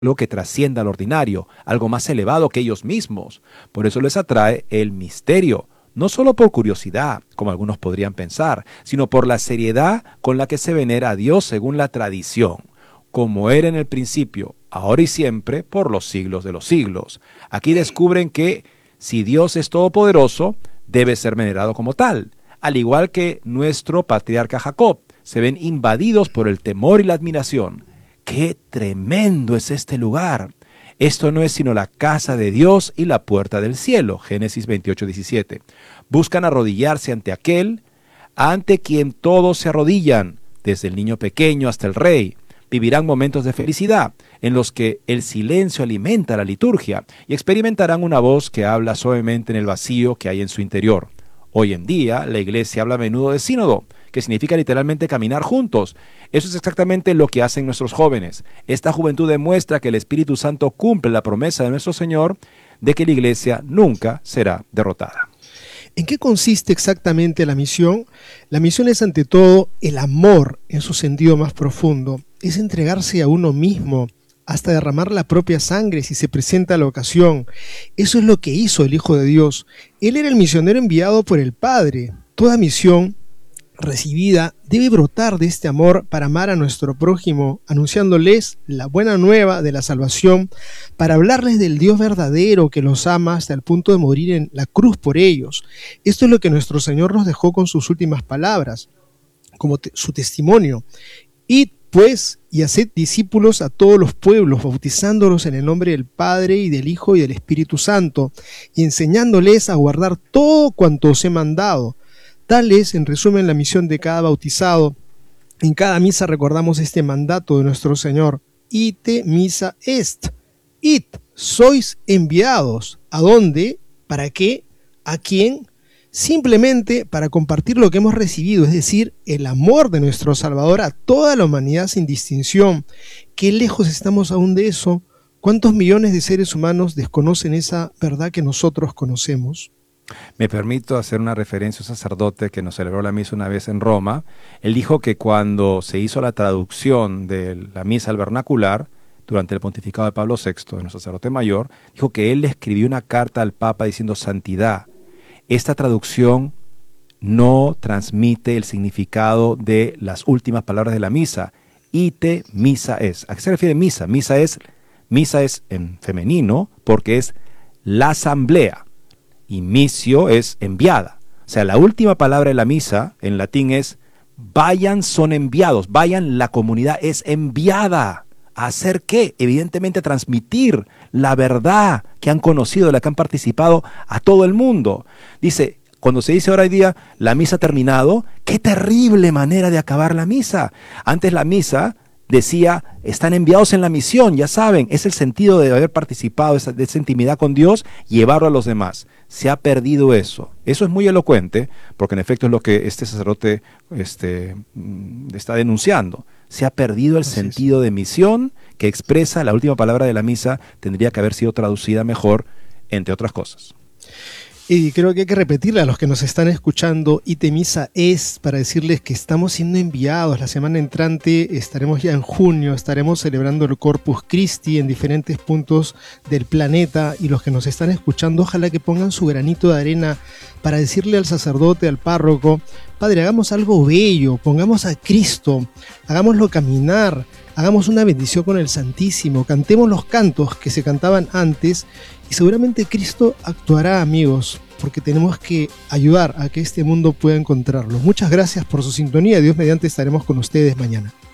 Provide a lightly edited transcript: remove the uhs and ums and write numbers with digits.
algo que trascienda al ordinario, algo más elevado que ellos mismos. Por eso les atrae el misterio, no solo por curiosidad, como algunos podrían pensar, sino por la seriedad con la que se venera a Dios según la tradición, como era en el principio, ahora y siempre, por los siglos de los siglos. Aquí descubren que si Dios es todopoderoso, debe ser venerado como tal, al igual que nuestro patriarca Jacob. Se ven invadidos por el temor y la admiración. ¡Qué tremendo es este lugar! Esto no es sino la casa de Dios y la puerta del cielo. Génesis 28:17. Buscan arrodillarse ante aquel, ante quien todos se arrodillan, desde el niño pequeño hasta el rey. Vivirán momentos de felicidad, en los que el silencio alimenta la liturgia, y experimentarán una voz que habla suavemente en el vacío que hay en su interior. Hoy en día, la iglesia habla a menudo de sínodo, que significa literalmente caminar juntos. Eso es exactamente lo que hacen nuestros jóvenes. Esta juventud demuestra que el Espíritu Santo cumple la promesa de nuestro Señor de que la iglesia nunca será derrotada. ¿En qué consiste exactamente la misión? La misión es ante todo el amor en su sentido más profundo. Es entregarse a uno mismo, hasta derramar la propia sangre si se presenta la ocasión. Eso es lo que hizo el Hijo de Dios. Él era el misionero enviado por el Padre. Toda misión recibida debe brotar de este amor para amar a nuestro prójimo, anunciándoles la buena nueva de la salvación, para hablarles del Dios verdadero que los ama hasta el punto de morir en la cruz por ellos. Esto es lo que nuestro Señor nos dejó con sus últimas palabras, como su testimonio. Id pues y haced discípulos a todos los pueblos, bautizándolos en el nombre del Padre y del Hijo y del Espíritu Santo, y enseñándoles a guardar todo cuanto os he mandado. Tal es, en resumen, la misión de cada bautizado. En cada misa recordamos este mandato de nuestro Señor. Ite missa est. Id, sois enviados. ¿A dónde? ¿Para qué? ¿A quién? Simplemente para compartir lo que hemos recibido, es decir, el amor de nuestro Salvador a toda la humanidad sin distinción. ¿Qué lejos estamos aún de eso? ¿Cuántos millones de seres humanos desconocen esa verdad que nosotros conocemos? Me permito hacer una referencia a un sacerdote que nos celebró la misa una vez en Roma. Él dijo que cuando se hizo la traducción de la misa al vernacular, durante el pontificado de Pablo VI, de nuestro sacerdote mayor, dijo que él le escribió una carta al Papa diciendo: santidad, esta traducción no transmite el significado de las últimas palabras de la misa. Ite missa es. ¿A qué se refiere misa? Misa es en femenino porque es la asamblea. Y missio es enviada. O sea, la última palabra de la misa en latín es vayan son enviados, vayan la comunidad es enviada. ¿A hacer qué? Evidentemente a transmitir la verdad que han conocido, de la que han participado a todo el mundo. Dice, cuando se dice ahora hoy día la misa ha terminado, qué terrible manera de acabar la misa. Antes la misa decía, están enviados en la misión, ya saben, es el sentido de haber participado de esa intimidad con Dios, llevarlo a los demás. Se ha perdido eso. Eso es muy elocuente, porque en efecto es lo que este sacerdote está denunciando. Se ha perdido el sentido de misión que expresa la última palabra de la misa, tendría que haber sido traducida mejor, entre otras cosas. Y creo que hay que repetirle a los que nos están escuchando, ite missa es, para decirles que estamos siendo enviados. La semana entrante estaremos ya en junio, estaremos celebrando el Corpus Christi en diferentes puntos del planeta, y los que nos están escuchando, ojalá que pongan su granito de arena para decirle al sacerdote, al párroco: Padre, hagamos algo bello, pongamos a Cristo, hagámoslo caminar, hagamos una bendición con el Santísimo, cantemos los cantos que se cantaban antes, y seguramente Cristo actuará, amigos, porque tenemos que ayudar a que este mundo pueda encontrarlo. Muchas gracias por su sintonía. Dios mediante estaremos con ustedes mañana.